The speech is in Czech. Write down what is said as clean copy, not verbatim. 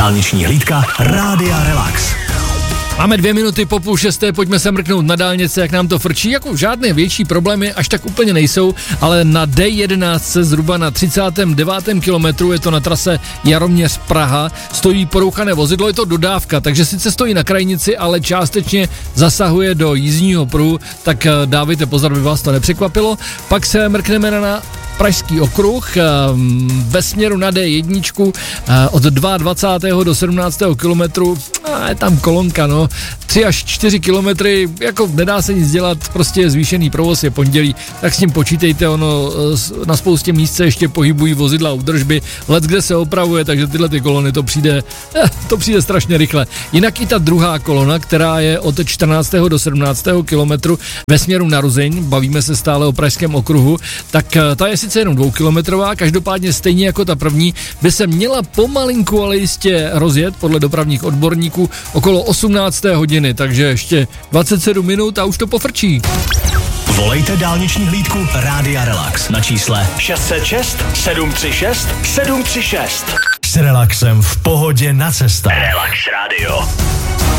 Dálniční hlídka Rádia Relax. Máme 2 minuty po 5:30, pojďme se mrknout na dálnice, jak nám to frčí. Jako žádné větší problémy až tak úplně nejsou, ale na D11 zhruba na 39. kilometru, je to na trase Jaroměř-Praha, stojí porouchané vozidlo, je to dodávka, takže sice stojí na krajnici, ale částečně zasahuje do jízdního pruhu, tak dávejte pozor, aby vás to nepřekvapilo. Pak se mrkneme na Pražský okruh ve směru na D1 od 22. do 17. kilometru, je tam kolonka, 3 až 4 kilometry, jako nedá se nic dělat, prostě je zvýšený provoz, je pondělí, tak s tím počítejte, na spoustě míst se ještě pohybují vozidla údržby, leckde se opravuje, takže tyhle ty kolony to přijde strašně rychle. Jinak i ta druhá kolona, která je od 14. do 17. kilometru ve směru na Ruzeň, bavíme se stále o Pražském okruhu, tak ta je sice jenom 2kilometrová, každopádně stejně jako ta první by se měla pomalinku, ale jistě rozjet podle dopravních odborníků okolo 18. hodiny, takže ještě 27 minut a už to pofrčí. Volejte dálniční hlídku Rádia Relax na čísle 606 736 736. S relaxem v pohodě na cestách. Relax Radio.